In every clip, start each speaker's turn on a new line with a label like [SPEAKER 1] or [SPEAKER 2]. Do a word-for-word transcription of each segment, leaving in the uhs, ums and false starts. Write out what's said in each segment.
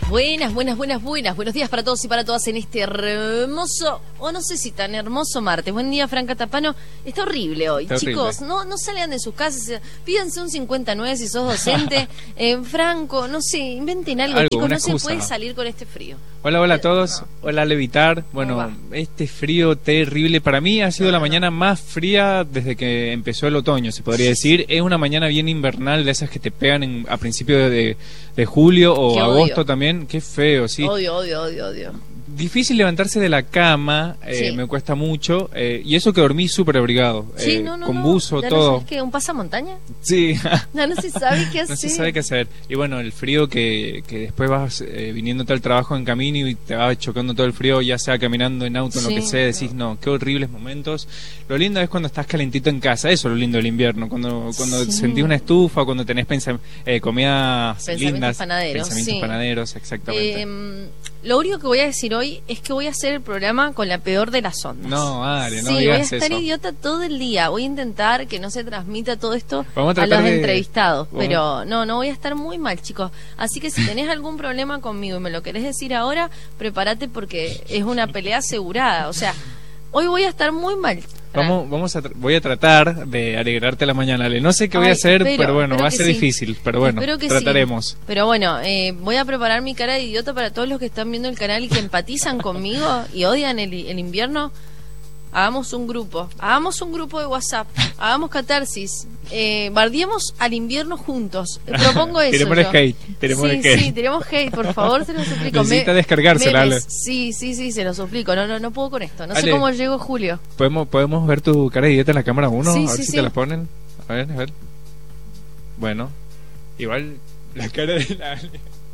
[SPEAKER 1] Buenas, buenas, buenas, buenas. Buenos días para todos y para todas en este hermoso, o no sé si tan hermoso martes. Buen día, Franca Tapano. Está horrible hoy. Está Chicos, horrible. No, no salgan de sus casas. Pídanse un cincuenta y nueve si sos docente. eh, Franco, no sé, inventen algo. algo Chicos, no excusa. Se puede salir con este frío.
[SPEAKER 2] Hola, hola a todos. Hola, Levitar. Bueno, este frío terrible para mí ha sido la mañana más fría desde que empezó el otoño, se podría decir. Es una mañana bien invernal, de esas que te pegan en, a principios de, de julio o Qué agosto odio. También. Qué feo, sí.
[SPEAKER 1] Odio, odio, odio, odio.
[SPEAKER 2] Difícil levantarse de la cama, eh, sí. me cuesta mucho. Eh, y eso que dormí súper abrigado.
[SPEAKER 1] Sí,
[SPEAKER 2] eh,
[SPEAKER 1] no, no,
[SPEAKER 2] con
[SPEAKER 1] no.
[SPEAKER 2] buzo,
[SPEAKER 1] ¿Ya
[SPEAKER 2] todo.
[SPEAKER 1] ¿No sabes qué? ¿Un pasamontaña?
[SPEAKER 2] Sí.
[SPEAKER 1] No, no se sabe qué hacer.
[SPEAKER 2] No se sabe qué hacer. Y bueno, el frío que, que después vas eh, viniéndote al trabajo en camino y te va chocando todo el frío, ya sea caminando en auto, en sí, lo que sea, decís, no. no, qué horribles momentos. Lo lindo es cuando estás calentito en casa, eso es lo lindo del invierno. Cuando, cuando sí. sentís una estufa, cuando tenés pensam eh, comidas
[SPEAKER 1] pensamientos
[SPEAKER 2] lindas.
[SPEAKER 1] Panaderos,
[SPEAKER 2] pensamientos
[SPEAKER 1] sí.
[SPEAKER 2] panaderos, exactamente.
[SPEAKER 1] Eh, lo único que voy a decir hoy es que voy a hacer el programa con la peor de las ondas.
[SPEAKER 2] No, Ale, no
[SPEAKER 1] sí,
[SPEAKER 2] digas
[SPEAKER 1] voy a estar
[SPEAKER 2] eso.
[SPEAKER 1] idiota todo el día. Voy a intentar que no se transmita todo esto
[SPEAKER 2] Vamos a,
[SPEAKER 1] a los
[SPEAKER 2] de...
[SPEAKER 1] entrevistados.
[SPEAKER 2] Vamos...
[SPEAKER 1] Pero no, no voy a estar muy mal, chicos. Así que si tenés algún problema conmigo y me lo querés decir ahora, prepárate porque es una pelea asegurada. O sea, hoy voy a estar muy mal.
[SPEAKER 2] Vamos, vamos a voy a tratar de alegrarte la mañana, Ale. No sé qué voy Ay, a hacer, espero, pero bueno, va a ser sí. difícil, pero bueno, trataremos.
[SPEAKER 1] Sí. Pero bueno, eh, voy a preparar mi cara de idiota para todos los que están viendo el canal y que empatizan conmigo y odian el, el invierno. Hagamos un grupo, hagamos un grupo de WhatsApp, hagamos catarsis, eh, bardiemos al invierno juntos. Propongo eso.
[SPEAKER 2] Tenemos hate, tenemos
[SPEAKER 1] sí,
[SPEAKER 2] hate.
[SPEAKER 1] Sí, tenemos hate, por favor, se lo suplico.
[SPEAKER 2] Necesita me, descargársela, Ale.
[SPEAKER 1] Sí, sí, sí, se lo suplico. No, no, no puedo con esto. No
[SPEAKER 2] Ale,
[SPEAKER 1] sé cómo llego Julio.
[SPEAKER 2] ¿Podemos, ¿Podemos ver tu cara de idiota en la cámara uno?
[SPEAKER 1] Sí,
[SPEAKER 2] a ver
[SPEAKER 1] sí,
[SPEAKER 2] si
[SPEAKER 1] sí.
[SPEAKER 2] te la ponen. A ver, a ver. Bueno, igual la cara de la Ale.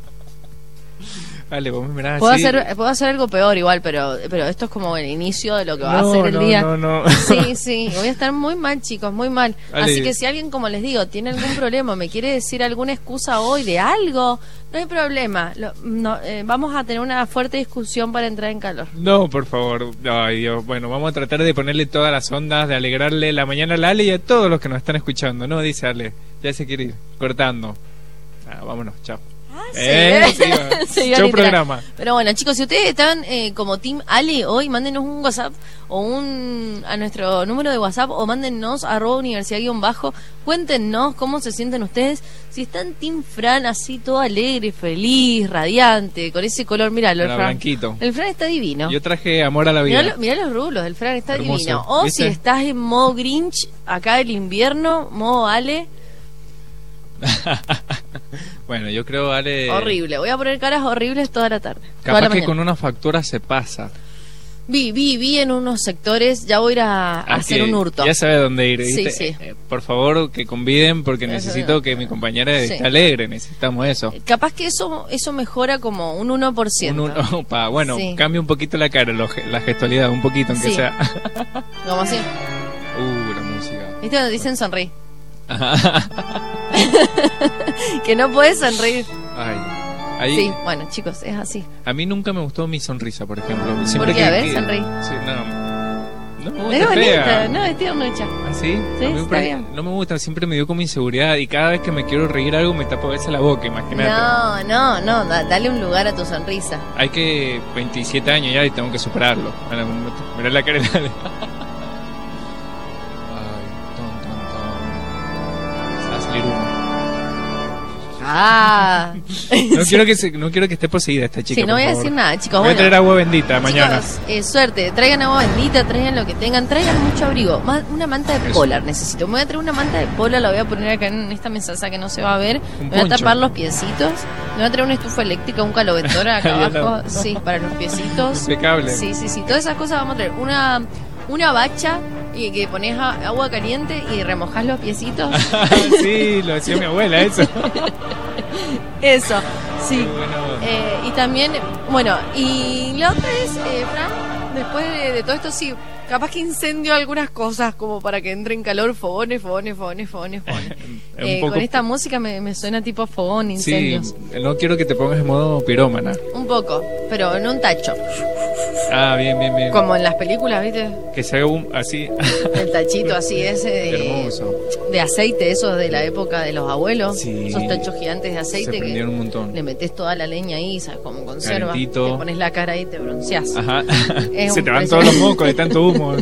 [SPEAKER 2] Vale, vos me mirás
[SPEAKER 1] puedo
[SPEAKER 2] así.
[SPEAKER 1] hacer puedo hacer algo peor igual, pero pero esto es como el inicio de lo que va
[SPEAKER 2] no,
[SPEAKER 1] a ser el
[SPEAKER 2] no,
[SPEAKER 1] día.
[SPEAKER 2] No, no,
[SPEAKER 1] Sí, sí, voy a estar muy mal, chicos, muy mal.
[SPEAKER 2] Ale.
[SPEAKER 1] Así que si alguien, como les digo, tiene algún problema, me quiere decir alguna excusa hoy de algo, no hay problema. Lo, no, eh, vamos a tener una fuerte discusión para entrar en calor.
[SPEAKER 2] No, por favor. Ay, Dios. Bueno, vamos a tratar de ponerle todas las ondas, de alegrarle la mañana a la Ale y a todos los que nos están escuchando. No, dice Ale, ya se quiere ir cortando. Ah, vámonos, chao.
[SPEAKER 1] Ah, sí,
[SPEAKER 2] eh, sí, yo programa.
[SPEAKER 1] Pero bueno, chicos, si ustedes están eh, como Team Ale hoy, mándenos un WhatsApp o un a nuestro número de WhatsApp o mándennos arroba universidad guión bajo, cuéntenos cómo se sienten ustedes. Si están Team Fran así todo alegre, feliz, radiante, con ese color, míralo, el Fran.
[SPEAKER 2] Blanquito.
[SPEAKER 1] El Fran está divino.
[SPEAKER 2] Yo traje amor a la vida.
[SPEAKER 1] Mirá, mirá los rulos, el Fran está
[SPEAKER 2] Hermoso.
[SPEAKER 1] Divino. O ¿viste? Si estás en modo Grinch, acá el invierno, modo Ale.
[SPEAKER 2] Bueno, yo creo, Ale...
[SPEAKER 1] Horrible, voy a poner caras horribles toda la tarde.
[SPEAKER 2] Capaz
[SPEAKER 1] la
[SPEAKER 2] que
[SPEAKER 1] mañana.
[SPEAKER 2] con una factura se pasa.
[SPEAKER 1] Vi, vi, vi en unos sectores, ya voy a ir a, a hacer un hurto.
[SPEAKER 2] Ya sabe dónde ir, ¿viste?
[SPEAKER 1] Sí, sí.
[SPEAKER 2] Eh, por favor, que conviden porque necesito que mi compañera sí. esté alegre, necesitamos eso.
[SPEAKER 1] Capaz que eso eso mejora como un uno por ciento.
[SPEAKER 2] Un uno, opa, bueno,
[SPEAKER 1] sí.
[SPEAKER 2] cambia un poquito la cara, lo, la gestualidad, un poquito, aunque
[SPEAKER 1] sí.
[SPEAKER 2] sea.
[SPEAKER 1] Como así.
[SPEAKER 2] Uh, la música.
[SPEAKER 1] ¿Viste donde dicen sonreír? Que no puedes sonreír.
[SPEAKER 2] Ay, ahí,
[SPEAKER 1] sí, bueno, chicos, es así.
[SPEAKER 2] A mí nunca me gustó mi sonrisa, por ejemplo. Siempre
[SPEAKER 1] ¿Por qué?
[SPEAKER 2] Que,
[SPEAKER 1] a ver,
[SPEAKER 2] que,
[SPEAKER 1] sonreí.
[SPEAKER 2] Sí, no, no me gusta.
[SPEAKER 1] Es bonita,
[SPEAKER 2] fea.
[SPEAKER 1] no, es tiernucha.
[SPEAKER 2] ¿Ah, sí?
[SPEAKER 1] Sí,
[SPEAKER 2] a mí
[SPEAKER 1] está bien.
[SPEAKER 2] No me gusta, siempre me dio como inseguridad y cada vez que me quiero reír algo me tapo a veces la boca, imagínate.
[SPEAKER 1] No, no, no, da, dale un lugar a tu sonrisa.
[SPEAKER 2] Hay que veintisiete años ya y tengo que superarlo. En algún momento. Mirá la cara de Ale.
[SPEAKER 1] Ah.
[SPEAKER 2] No quiero que se, no quiero que esté poseída esta chica.
[SPEAKER 1] Sí, no voy a
[SPEAKER 2] favor.
[SPEAKER 1] decir nada, chicos.
[SPEAKER 2] Voy
[SPEAKER 1] bueno,
[SPEAKER 2] a traer agua bendita mañana.
[SPEAKER 1] Chicos, eh, suerte, traigan agua bendita, traigan lo que tengan, traigan mucho abrigo. Más, una manta de polar necesito. Me voy a traer una manta de polar, la voy a poner acá en esta mesaza que no se va a ver.
[SPEAKER 2] Un
[SPEAKER 1] me voy
[SPEAKER 2] poncho.
[SPEAKER 1] a tapar los piecitos. Me voy a traer una estufa eléctrica, un caloventor acá abajo. No. Sí, para los piecitos.
[SPEAKER 2] Impecable.
[SPEAKER 1] Sí, sí, sí. Todas esas cosas vamos a traer. Una, una bacha y que pones a, agua caliente y remojás los piecitos.
[SPEAKER 2] Sí, lo hacía mi abuela, eso.
[SPEAKER 1] Eso, sí.
[SPEAKER 2] Bueno.
[SPEAKER 1] Eh, y también, bueno, y la otra es, eh, Fran, después de, de todo esto, sí, Capaz que incendio algunas cosas como para que entre en calor, fogones, fogones, fogones, fogones, fogones. eh, poco... Con esta música me, me suena tipo fogón, incendios.
[SPEAKER 2] Sí, no quiero que te pongas en modo pirómana.
[SPEAKER 1] Un poco, pero en un tacho.
[SPEAKER 2] Ah, bien, bien, bien.
[SPEAKER 1] Como en las películas, ¿viste?
[SPEAKER 2] Que se haga un, así.
[SPEAKER 1] El tachito así ese de,
[SPEAKER 2] hermoso.
[SPEAKER 1] De aceite, esos de la época de los abuelos.
[SPEAKER 2] Sí.
[SPEAKER 1] Esos tachos gigantes de aceite.
[SPEAKER 2] Se prendieron
[SPEAKER 1] que
[SPEAKER 2] un montón.
[SPEAKER 1] Le metes toda la leña ahí, ¿sabes? Como conserva.
[SPEAKER 2] Calentito.
[SPEAKER 1] Te pones la cara ahí y te bronceás.
[SPEAKER 2] Ajá.
[SPEAKER 1] Es
[SPEAKER 2] se te van todos los mocos de tanto humo.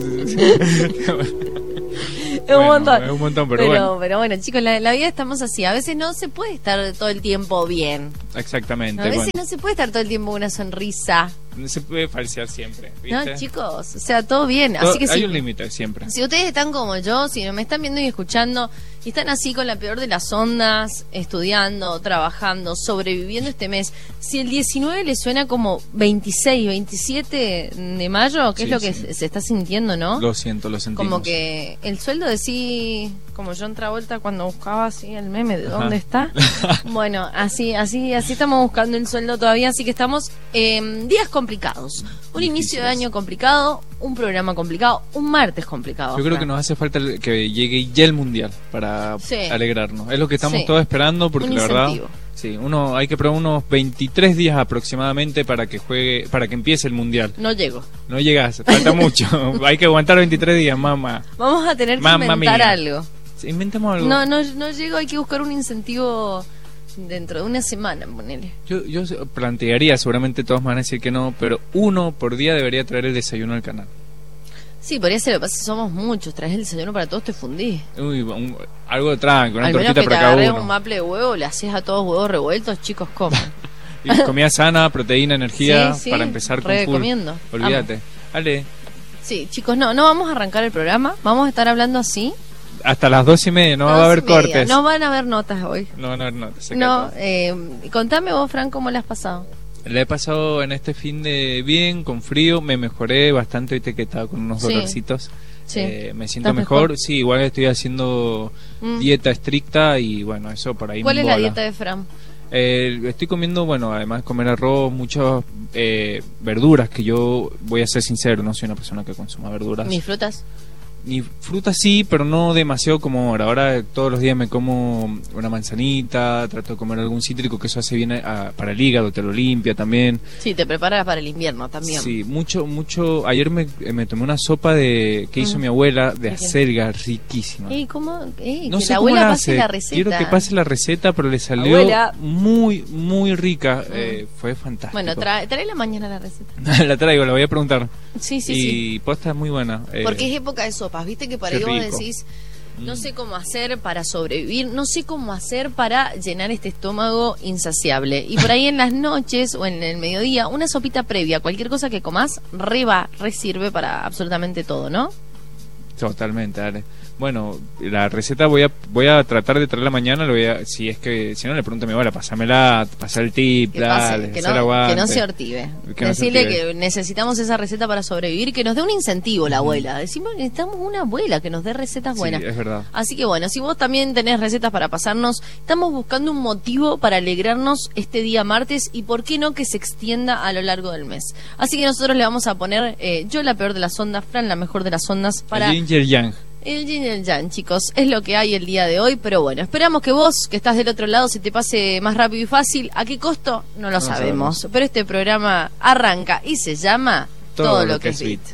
[SPEAKER 1] Es un
[SPEAKER 2] bueno,
[SPEAKER 1] montón.
[SPEAKER 2] Es un montón, pero,
[SPEAKER 1] pero
[SPEAKER 2] bueno.
[SPEAKER 1] Pero bueno, chicos, la, la vida estamos así. A veces no se puede estar todo el tiempo bien.
[SPEAKER 2] Exactamente.
[SPEAKER 1] A veces
[SPEAKER 2] bueno.
[SPEAKER 1] no se puede estar todo el tiempo con una sonrisa.
[SPEAKER 2] No se puede falsear siempre, ¿viste?
[SPEAKER 1] No, chicos, o sea, todo bien.
[SPEAKER 2] Todo,
[SPEAKER 1] así que
[SPEAKER 2] hay
[SPEAKER 1] si,
[SPEAKER 2] un límite siempre.
[SPEAKER 1] Si ustedes están como yo, si me están viendo y escuchando y están así con la peor de las ondas, estudiando, trabajando, sobreviviendo este mes, si el diecinueve les suena como veintiséis, veintisiete de mayo, que sí, es lo que sí. se está sintiendo, ¿no?
[SPEAKER 2] Lo siento, lo sentimos.
[SPEAKER 1] Como que el sueldo de sí, como John Travolta cuando buscaba así el meme de dónde está. Bueno, así, así, así estamos buscando el sueldo todavía, así que estamos eh, días complicados. Un Difíciles. Inicio de año complicado, un programa complicado, un martes complicado.
[SPEAKER 2] Yo creo que nos hace falta que llegue ya el mundial para sí. alegrarnos. Es lo que estamos sí. todos esperando porque
[SPEAKER 1] un
[SPEAKER 2] la
[SPEAKER 1] incentivo.
[SPEAKER 2] verdad, sí, uno hay que probar unos veintitrés días aproximadamente para que juegue, para que empiece el mundial.
[SPEAKER 1] No llego.
[SPEAKER 2] No llegas, falta mucho. Hay que aguantar veintitrés días, mamá.
[SPEAKER 1] Vamos a tener que
[SPEAKER 2] mamá
[SPEAKER 1] inventar
[SPEAKER 2] mía.
[SPEAKER 1] algo.
[SPEAKER 2] Sí, inventemos algo.
[SPEAKER 1] No, no, no llego, hay que buscar un incentivo. Dentro de una semana, ponele.
[SPEAKER 2] Yo, yo plantearía, seguramente todos van a decir que no, pero uno por día debería traer el desayuno al canal.
[SPEAKER 1] Sí, podría ser, lo que pasa es que somos muchos, traes el desayuno para todos, te fundís.
[SPEAKER 2] Uy, un, algo de tranqui, una
[SPEAKER 1] al
[SPEAKER 2] tortita
[SPEAKER 1] menos que
[SPEAKER 2] para
[SPEAKER 1] te
[SPEAKER 2] cada
[SPEAKER 1] agarres
[SPEAKER 2] uno.
[SPEAKER 1] Un maple de huevo, le haces a todos huevos revueltos, chicos, coman.
[SPEAKER 2] Y comida sana, proteína, energía,
[SPEAKER 1] sí, sí,
[SPEAKER 2] para empezar con
[SPEAKER 1] recomiendo.
[SPEAKER 2] Full. Olvídate. Ale.
[SPEAKER 1] Sí, chicos, no, no vamos a arrancar el programa, vamos a estar hablando así.
[SPEAKER 2] Hasta las dos y media, no va a haber cortes.
[SPEAKER 1] No van a haber notas hoy.
[SPEAKER 2] No van a haber notas.
[SPEAKER 1] No, eh, contame vos, Fran, ¿cómo le has pasado?
[SPEAKER 2] Le he pasado en este fin de bien, con frío, me mejoré bastante, ahorita que estaba con unos sí. dolorcitos. Sí. Eh, me siento mejor? mejor, sí, igual estoy haciendo mm. dieta estricta y bueno, eso por ahí.
[SPEAKER 1] ¿Cuál
[SPEAKER 2] me
[SPEAKER 1] es
[SPEAKER 2] bola.
[SPEAKER 1] la dieta de Fran?
[SPEAKER 2] Eh, estoy comiendo, bueno, además de comer arroz, muchas eh, verduras, que yo voy a ser sincero, no soy una persona que consuma verduras.
[SPEAKER 1] ¿Ni frutas?
[SPEAKER 2] Ni fruta sí, pero no demasiado como ahora. Ahora todos los días me como una manzanita, trato de comer algún cítrico, que eso hace bien a, para el hígado, te lo limpia también.
[SPEAKER 1] Sí, te prepara para el invierno también.
[SPEAKER 2] Sí, mucho, mucho. Ayer me, me tomé una sopa de que hizo mm. mi abuela de acelga, riquísima.
[SPEAKER 1] Ey, ¿cómo? Ey,
[SPEAKER 2] no
[SPEAKER 1] que
[SPEAKER 2] sé
[SPEAKER 1] la
[SPEAKER 2] cómo
[SPEAKER 1] abuela
[SPEAKER 2] la
[SPEAKER 1] pase
[SPEAKER 2] hace.
[SPEAKER 1] la receta.
[SPEAKER 2] Quiero que pase la receta, pero le salió abuela. muy, muy rica. Mm. Eh, fue fantástico.
[SPEAKER 1] Bueno, trae, trae la mañana la receta.
[SPEAKER 2] La traigo, la voy a preguntar.
[SPEAKER 1] Sí, sí,
[SPEAKER 2] y
[SPEAKER 1] sí.
[SPEAKER 2] Y posta es muy buena. Eh,
[SPEAKER 1] Porque es época de sopas, viste que para ello vos decís, no sé cómo hacer para sobrevivir, no sé cómo hacer para llenar este estómago insaciable. Y por ahí en las noches o en el mediodía, una sopita previa, cualquier cosa que comás, re va, re sirve para absolutamente todo, ¿no?
[SPEAKER 2] Totalmente, dale. Bueno, la receta voy a voy a tratar de traerla mañana, lo voy a, si es que si no le pregunto a mi abuela, pásamela, pasar el tip,
[SPEAKER 1] que,
[SPEAKER 2] dale,
[SPEAKER 1] pase, que, no, que no se ortive. Que Decirle no se ortive. Que necesitamos esa receta para sobrevivir y que nos dé un incentivo la abuela. Decimos que necesitamos una abuela que nos dé recetas buenas.
[SPEAKER 2] Sí, es verdad.
[SPEAKER 1] Así que bueno, si vos también tenés recetas para pasarnos, estamos buscando un motivo para alegrarnos este día martes y por qué no que se extienda a lo largo del mes. Así que nosotros le vamos a poner eh, yo la peor de las ondas, Fran la mejor de las ondas para...
[SPEAKER 2] El Ginger Yang.
[SPEAKER 1] El yin y el yang, chicos, es lo que hay el día de hoy, pero bueno, esperamos que vos, que estás del otro lado, se te pase más rápido y fácil. ¿A qué costo? No lo no sabemos. sabemos, pero este programa arranca y se llama Todo, Todo lo, lo que, que es Beat.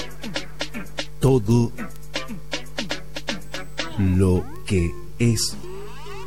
[SPEAKER 3] Todo lo que es